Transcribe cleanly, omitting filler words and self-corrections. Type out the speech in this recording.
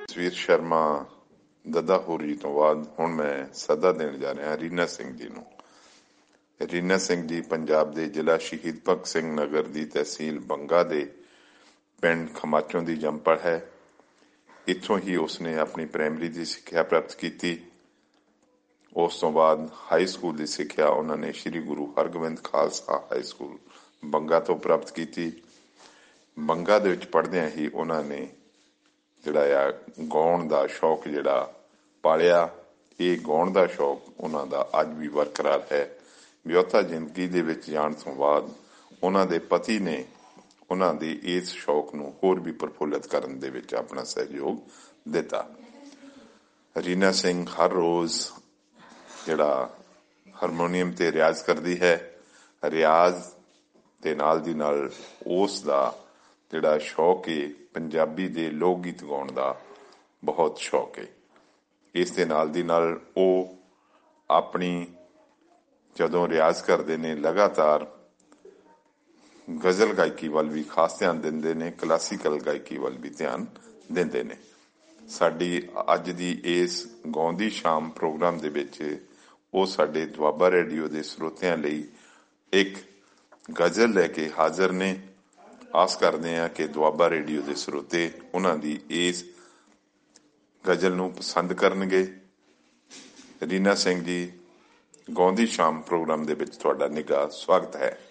ਜਸਵੀਰ ਸ਼ਰਮਾ ਦੱਦਾ ਹੋਰੀ ਤੋਂ ਬਾਅਦ ਹੁਣ ਮੈਂ ਸੱਦਾ ਦੇਣ ਜਾ ਰਿਹਾ ਰੀਨਾ ਸਿੰਘ ਜੀ ਨੂੰ। ਰੀਨਾ ਸਿੰਘ ਜੀ ਪੰਜਾਬ ਦੇ ਜ਼ਿਲ੍ਹਾ ਸ਼ਹੀਦ ਭਗਤ ਸਿੰਘ ਨਗਰ ਦੀ ਤਹਿਸੀਲ ਬੰਗਾ ਦੇ ਪਿੰਡ ਖਮਾਚੋਂ ਦੀ ਜੰਮਪਲ ਹੈ। ਇੱਥੋਂ ਹੀ ਉਸਨੇ ਆਪਣੀ ਪ੍ਰਾਇਮਰੀ ਦੀ ਸਿੱਖਿਆ ਪ੍ਰਾਪਤ ਕੀਤੀ। ਉਸ ਤੋਂ ਬਾਅਦ ਹਾਈ ਸਕੂਲ ਦੀ ਸਿੱਖਿਆ ਉਹਨਾਂ ਨੇ ਸ਼੍ਰੀ ਗੁਰੂ ਹਰਗੋਬਿੰਦ ਖਾਲਸਾ ਹਾਈ ਸਕੂਲ ਬੰਗਾ ਤੋਂ ਪ੍ਰਾਪਤ ਕੀਤੀ। ਬੰਗਾ ਦੇ ਵਿੱਚ ਪੜ੍ਹਦਿਆਂ ਹੀ ਉਹਨਾਂ ਨੇ ਗਾਉਣ ਦਾ ਸ਼ੌਕ ਪਾਲਿਆ। ਇਹ ਗਾਉਣ ਦਾ ਸ਼ੌਕ ਉਹਨਾਂ ਦਾ ਅੱਜ ਵੀ ਬਰਕਰਾਰ ਹੈ। ਵਿਆਹੁਤਾ ਜ਼ਿੰਦਗੀ ਦੇ ਵਿੱਚ ਜਾਣ ਤੋਂ ਬਾਅਦ ਉਹਨਾਂ ਦੇ ਪਤੀ ਨੇ ਉਹਨਾਂ ਦੇ ਇਸ ਸ਼ੌਕ ਨੂੰ ਹੋਰ ਵੀ ਪ੍ਰਫੁੱਲਿਤ ਕਰਨ ਦੇ ਵਿੱਚ ਆਪਣਾ ਸਹਿਯੋਗ ਦਿੱਤਾ। ਰੀਨਾ ਸਿੰਘ ਹਰ ਰੋਜ਼ ਹਾਰਮੋਨੀਅਮ ਤੇ ਰਿਆਜ਼ ਕਰਦੀ ਹੈ। ਰਿਆਜ਼ ਦੇ ਨਾਲ ਦੀ ਨਾਲ ਉਸ ਦਾ ਸ਼ੌਕ ਹੈ ਪੰਜਾਬੀ ਦੇ ਲੋਕ ਗੀਤ ਗਾਉਣ ਦਾ ਬਹੁਤ ਸ਼ੌਕ ਹੈ। ਇਸ ਦੇ ਨਾਲ ਦੀ ਨਾਲ ਉਹ ਆਪਣੀ ਜਦੋਂ ਰਿਆਜ਼ ਕਰਦੇ ਨੇ ਲਗਾਤਾਰ ਗਜ਼ਲ ਗਾਇਕੀ ਵੱਲ ਵੀ ਖਾਸ ਧਿਆਨ ਦਿੰਦੇ ਨੇ, ਕਲਾਸੀਕਲ ਗਾਇਕੀ ਵੱਲ ਵੀ ਧਿਆਨ ਦਿੰਦੇ ਨੇ। ਸਾਡੀ ਅੱਜ ਦੀ ਇਸ ਗਾਉਂਦੀ ਸ਼ਾਮ ਪ੍ਰੋਗਰਾਮ ਦੇ ਵਿੱਚ ਉਹ ਸਾਡੇ ਦੁਆਬਾ ਰੇਡੀਓ ਦੇ ਸਰੋਤਿਆਂ ਲਈ ਇੱਕ ਗਜ਼ਲ ਲੈ ਕੇ ਹਾਜ਼ਰ ਨੇ। ਆਸ ਕਰਦੇ ਹਾਂ ਕਿ ਦੁਆਬਾ ਰੇਡੀਓ ਦੇ ਸਰੋਤੇ ਉਹਨਾਂ ਦੀ ਇਸ ਗਜ਼ਲ ਨੂੰ ਪਸੰਦ ਕਰਨਗੇ। ਰੀਨਾ ਸਿੰਘ ਜੀ, ਗਾਉਂਦੀ ਸ਼ਾਮ ਪ੍ਰੋਗਰਾਮ ਦੇ ਵਿੱਚ ਤੁਹਾਡਾ ਨਿੱਘਾ ਸਵਾਗਤ ਹੈ।